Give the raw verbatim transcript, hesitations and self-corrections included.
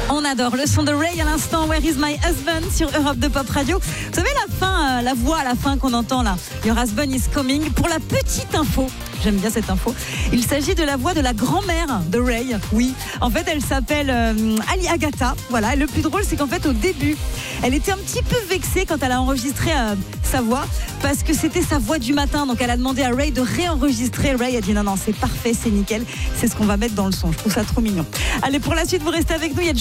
On adore le son de Ray à l'instant, Where is my husband sur Europe deux Pop Radio. Vous savez la fin, euh, la voix à la fin qu'on entend là, Your husband is coming. Pour la petite info, j'aime bien cette info, il s'agit de la voix de la grand-mère de Ray. Oui, en fait elle s'appelle euh, Ali Agata. Voilà, et le plus drôle c'est qu'en fait au début, elle était un petit peu vexée quand elle a enregistré euh, sa voix, parce que c'était sa voix du matin. Donc elle a demandé à Ray de réenregistrer. Ray a dit non non, c'est parfait, c'est nickel, c'est ce qu'on va mettre dans le son. Je trouve ça trop mignon. Allez, pour la suite vous restez avec nous. Il y a